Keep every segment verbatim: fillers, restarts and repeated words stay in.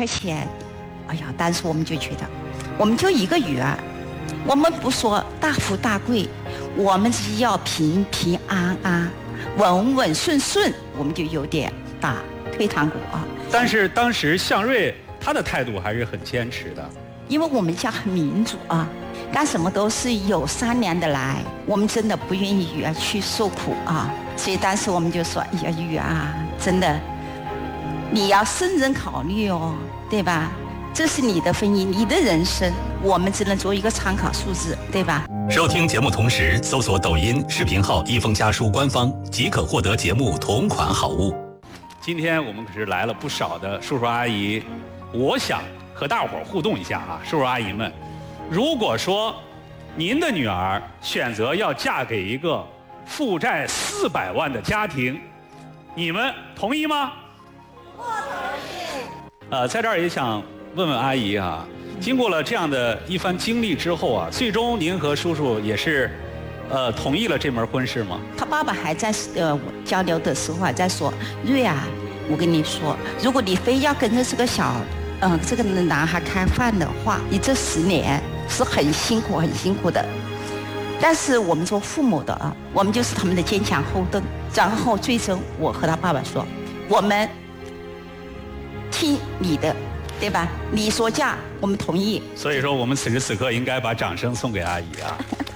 块钱，哎呀，当时我们就觉得，我们就一个女儿，我们不说大富大贵，我们只要平平安安、稳稳顺顺，我们就有点打退堂鼓啊。 但是当时向瑞他的态度还是很坚持的， 因为我们家很民主啊，干什么都是有商量的来，我们真的不愿意女儿去受苦啊，所以当时我们就说，哎呀，女儿啊，真的，你要慎重考虑哦，对吧？这是你的婚姻，你的人生，我们只能做一个参考数字，对吧？ 收听节目同时搜索抖音视频号一封家书官方，即可获得节目同款好物。 今天我们可是来了不少的叔叔阿姨，我想和大伙儿互动一下啊，叔叔阿姨们，如果说您的女儿选择要嫁给一个负债四百万的家庭，你们同意吗？ 不同意。 呃，在这儿也想问问阿姨啊，经过了这样的一番经历之后啊，最终您和叔叔也是，呃，同意了这门婚事吗？ 他爸爸还在呃交流的时候还在说，瑞啊，我跟你说，如果你非要跟着这个小，嗯、呃，这个男孩开饭的话，你这十年是很辛苦很辛苦的。但是我们做父母的啊，我们就是他们的坚强后盾。然后最终我和他爸爸说，我们听你的。对吧？你说嫁，我们同意。 所以说，我们此时此刻应该把掌声送给阿姨啊！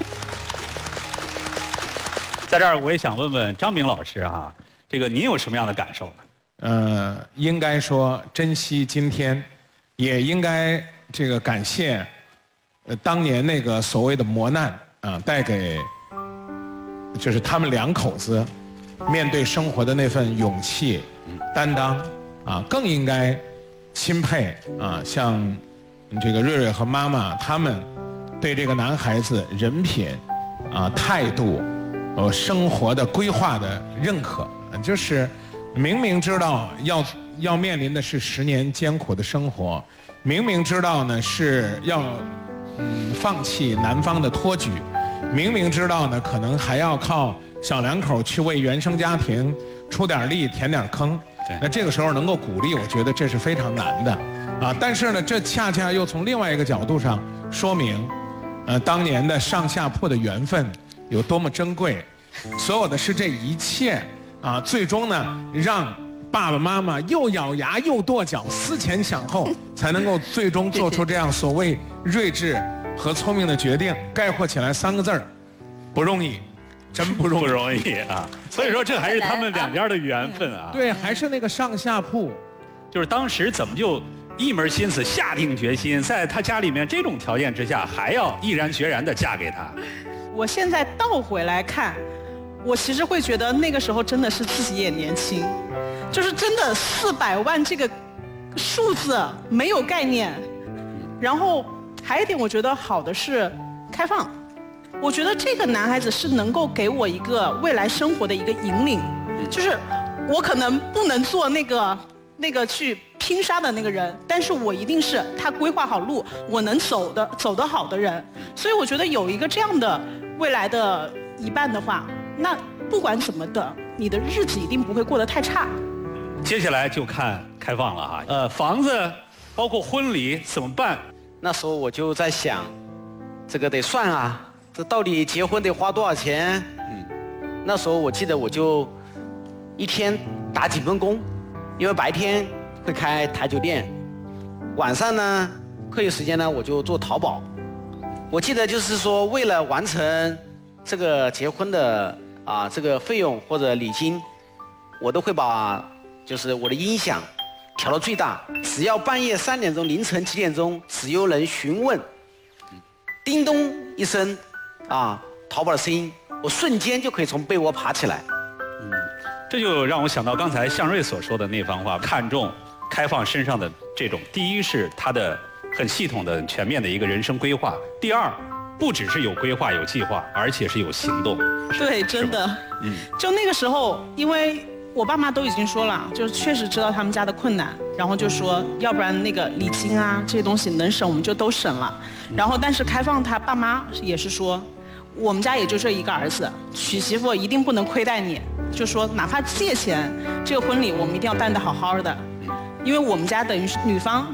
在这儿，我也想问问张明老师啊，这个您有什么样的感受呢？ 呃，应该说珍惜今天，也应该这个感谢，呃，当年那个所谓的磨难啊、呃，带给就是他们两口子面对生活的那份勇气、担当啊，更应该。钦佩啊，像这个瑞瑞和妈妈他们对这个男孩子人品啊、态度、呃生活的规划的认可，就是明明知道要要面临的是十年艰苦的生活，明明知道呢是要嗯放弃男方的托举，明明知道呢可能还要靠小两口去为原生家庭出点力填点坑。那这个时候能够鼓励，我觉得这是非常难的，啊！但是呢，这恰恰又从另外一个角度上说明，呃，当年的上下铺的缘分有多么珍贵。所有的是这一切啊，最终呢，让爸爸妈妈又咬牙又跺脚，思前想后，才能够最终做出这样所谓睿智和聪明的决定。概括起来三个字儿：不容易。真不容易， 不容易啊！所以说，这还是他们两家的缘分啊。 对，还是那个上下铺， 就是当时怎么就一门心思下定决心，在他家里面这种条件之下，还要毅然决然地嫁给他。 我现在倒回来看，我其实会觉得那个时候真的是自己也年轻，就是真的四百万这个数字没有概念。然后还有一点，我觉得好的是开放。我觉得这个男孩子是能够给我一个未来生活的一个引领，就是我可能不能做那个那个去拼杀的那个人，但是我一定是他规划好路，我能走的走得好的人。所以我觉得有一个这样的未来的一半的话，那不管怎么的，你的日子一定不会过得太差。 接下来就看开放了哈，呃，房子包括婚礼怎么办？ 那时候我就在想，这个得算啊。这到底结婚得花多少钱？嗯，那时候我记得我就一天打几份工，因为白天会开台酒店，晚上呢课余时间呢我就做淘宝。我记得就是说，为了完成这个结婚的啊这个费用或者礼金，我都会把就是我的音响调到最大，只要半夜三点钟、凌晨七点钟，只有人询问，叮咚一声。啊，淘宝的声音，我瞬间就可以从被窝爬起来。 嗯，这就让我想到刚才向瑞所说的那番话，看重开放身上的这种，第一是他的很系统的、全面的一个人生规划；第二，不只是有规划、有计划，而且是有行动。 对，真的。嗯，就那个时候，因为我爸妈都已经说了，就确实知道他们家的困难，然后就说，要不然那个礼金啊这些东西能省我们就都省了。然后，但是开放他爸妈也是说。我们家也就这一个儿子，娶媳妇一定不能亏待你，就说哪怕借钱，这个婚礼我们一定要办得好好的，因为我们家等于是女方